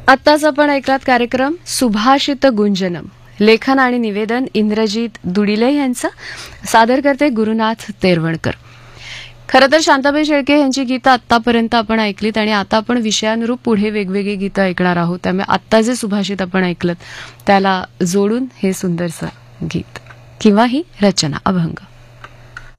आत्ताच आपण ऐकलात कार्यक्रम सुभाषित गुंजनम. लेखन आणि निवेदन इंद्रजीत दुडिले यांचं. सादर करते गुरुनाथ तेरवणकर. खरं तर शांताबाई शेळके यांची गीतं आत्तापर्यंत आपण ऐकलीत आणि आता आपण विषयानुरूप पुढे वेगवेगळी गीतं ऐकणार आहोत. त्यामुळे आत्ता जे सुभाषित आपण ऐकलं त्याला जोडून हे सुंदरसं गीत किंवा ही रचना अभंग.